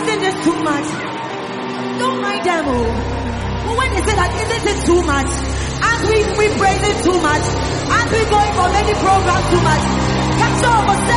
isn't this too much? Don't mind them, oh. But when they say that, isn't it too much? As we praise it too much. As we going for many programs too much. Catch up,